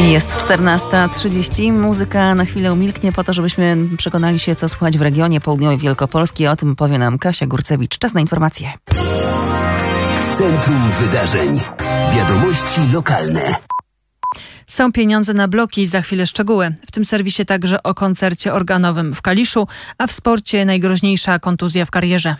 Jest 14:30. Muzyka na chwilę umilknie po to, żebyśmy przekonali się, co słychać w regionie południowej Wielkopolski. O tym powie nam Kasia Górcewicz. Czas na informacje. W centrum wydarzeń. Wiadomości lokalne. Są pieniądze na bloki, za chwilę szczegóły. W tym serwisie także o koncercie organowym w Kaliszu, a w sporcie najgroźniejsza kontuzja w karierze.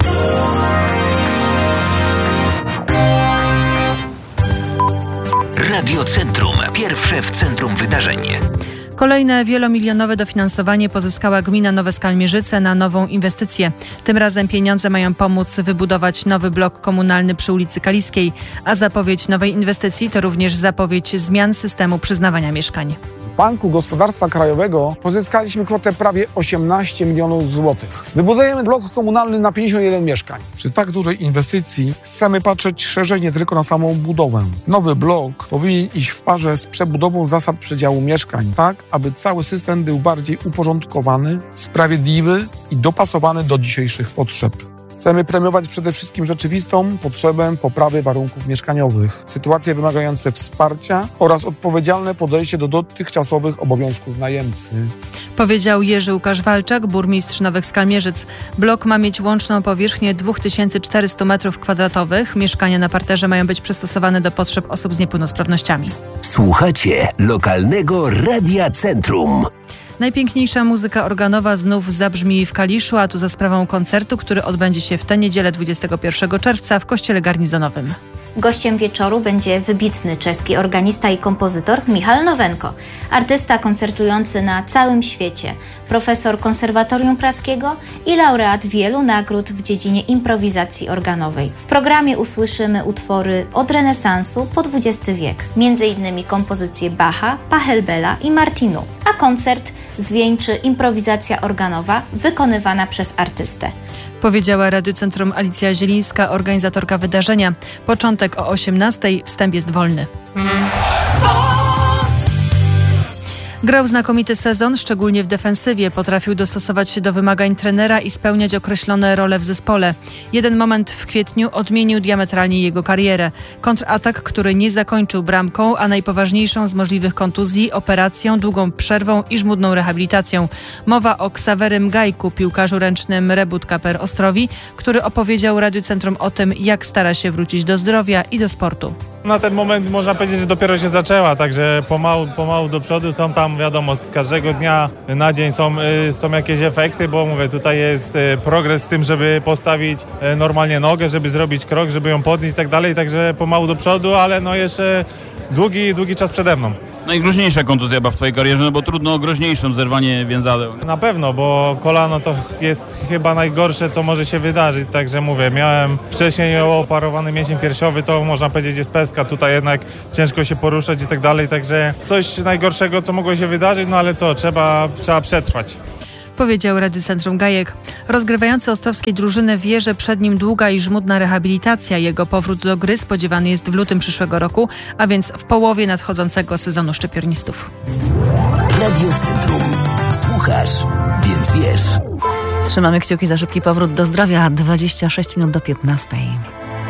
Radio Centrum. Pierwsze w centrum wydarzeń. Kolejne wielomilionowe dofinansowanie pozyskała gmina Nowe Skalmierzyce na nową inwestycję. Tym razem pieniądze mają pomóc wybudować nowy blok komunalny przy ulicy Kaliskiej, a zapowiedź nowej inwestycji to również zapowiedź zmian systemu przyznawania mieszkań. Z Banku Gospodarstwa Krajowego pozyskaliśmy kwotę prawie 18 milionów złotych. Wybudujemy blok komunalny na 51 mieszkań. Przy tak dużej inwestycji chcemy patrzeć szerzej, nie tylko na samą budowę. Nowy blok powinien iść w parze z przebudową zasad przedziału mieszkań, tak aby cały system był bardziej uporządkowany, sprawiedliwy i dopasowany do dzisiejszych potrzeb. Chcemy premiować przede wszystkim rzeczywistą potrzebę poprawy warunków mieszkaniowych, sytuacje wymagające wsparcia oraz odpowiedzialne podejście do dotychczasowych obowiązków najemcy. Powiedział Jerzy Łukasz Walczak, burmistrz Nowych Skalmierzyc. Blok ma mieć łączną powierzchnię 2400 m2. Mieszkania na parterze mają być przystosowane do potrzeb osób z niepełnosprawnościami. Słuchacie lokalnego Radia Centrum. Najpiękniejsza muzyka organowa znów zabrzmi w Kaliszu, a tu za sprawą koncertu, który odbędzie się w tę niedzielę 21 czerwca w Kościele Garnizonowym. Gościem wieczoru będzie wybitny czeski organista i kompozytor Michal Nowenko, artysta koncertujący na całym świecie, profesor Konserwatorium Praskiego i laureat wielu nagród w dziedzinie improwizacji organowej. W programie usłyszymy utwory od renesansu po XX wiek, m.in. kompozycje Bacha, Pachelbela i Martinu, a koncert zwieńczy improwizacja organowa wykonywana przez artystę. Powiedziała Radiu Centrum Alicja Zielińska, organizatorka wydarzenia. Początek o 18:00, wstęp jest wolny. Grał znakomity sezon, szczególnie w defensywie. Potrafił dostosować się do wymagań trenera i spełniać określone role w zespole. Jeden moment w kwietniu odmienił diametralnie jego karierę. Kontratak, który nie zakończył bramką, a najpoważniejszą z możliwych kontuzji, operacją, długą przerwą i żmudną rehabilitacją. Mowa o Ksawerym Gajku, piłkarzu ręcznym Rebut Kaper Ostrowi, który opowiedział Radiu Centrum o tym, jak stara się wrócić do zdrowia i do sportu. Na ten moment można powiedzieć, że dopiero się zaczęła, także pomału do przodu. Są tam, wiadomo, z każdego dnia na dzień są jakieś efekty, bo mówię, tutaj jest progres z tym, żeby postawić normalnie nogę, żeby zrobić krok, żeby ją podnieść i tak dalej, także pomału do przodu, ale no jeszcze długi czas przede mną. Najgroźniejsza kontuzja chyba w twojej karierze, no bo trudno o groźniejszą zerwanie więzadeł. Na pewno, bo kolano to jest chyba najgorsze, co może się wydarzyć, także mówię, miałem wcześniej oparowany mięsień piersiowy, to można powiedzieć jest pestka, tutaj jednak ciężko się poruszać i tak dalej, także coś najgorszego, co mogło się wydarzyć, no ale co, trzeba przetrwać. Powiedział Radiu Centrum Gajek. Rozgrywający ostrowskiej drużyny wie, że przed nim długa i żmudna rehabilitacja. Jego powrót do gry spodziewany jest w lutym przyszłego roku, a więc w połowie nadchodzącego sezonu szczypiornistów. Radio Centrum. Słuchasz, więc wiesz. Trzymamy kciuki za szybki powrót do zdrowia. 26 minut do 15:00.